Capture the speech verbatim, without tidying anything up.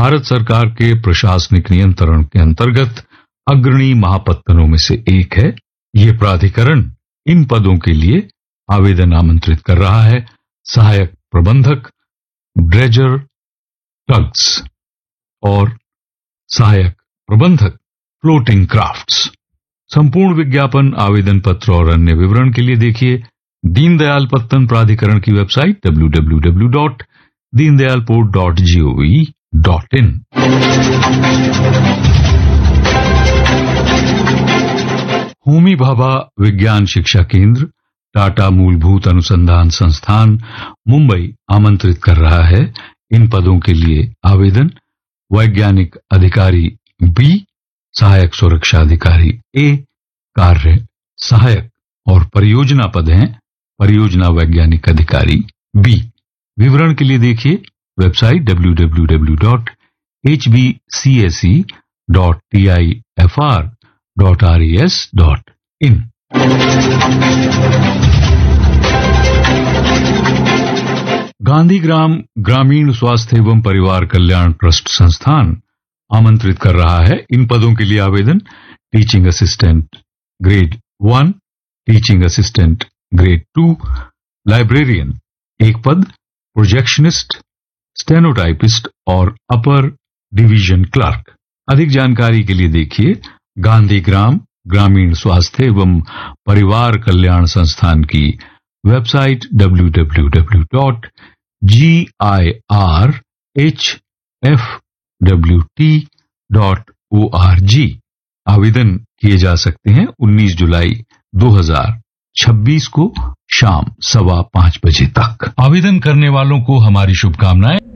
भारत सरकार के प्रशासनिक नियंत्रण के अंतर्गत अग्रणी महापत्तनों में से एक है। ये प्राधिकरण इन पदों के लिए आवेदन आमंत्रित कर रहा है। सहायक प्रबंधक, ड्रेजर टग्स और सहायक प्रबंधक फ्लोटिंग क्राफ्ट्स। संपूर्ण विज्ञापन, आवेदन पत्र और अन्य विवरण के लिए देखिए दीनदयाल पत्तन प्राधिकरण की website W W W dot Deendayal port dot G O V dot in. Homi Bhabha विज्ञान शिक्षा केंद्र, टाटा मूलभूत अनुसंधान संस्थान, मुंबई आमंत्रित कर रहा है। इन पदों के लिए आवेदन वैज्ञानिक अधिकारी बी, सहायक सुरक्षा अधिकारी ए, कार्य सहायक और परियोजना पद हैं परियोजना वैज्ञानिक अधिकारी बी। विवरण के लिए देखिए website W W W dot H B C S E dot T I F R dot R E S dot in. Gandhigram ग्रामीण स्वास्थ्य एवं परिवार कल्याण ट्रस्ट संस्थान आमंत्रित कर रहा है। इन पदों के लिए आवेदन teaching assistant grade one, teaching assistant grade two, librarian एक पद, प्रोजेक्शनिस्ट, स्टेनोटाइपिस्ट और अपर डिवीजन क्लर्क। अधिक जानकारी के लिए देखिए गांधीग्राम ग्रामीण स्वास्थ्य एवं परिवार कल्याण संस्थान की website W W W dot G I R H F W T dot O R G. आवेदन किए जा सकते हैं उन्नीस जुलाई दो हज़ार छब्बीस को शाम सवा पांच बजे तक। आवेदन करने वालों को हमारी शुभकामनाएं।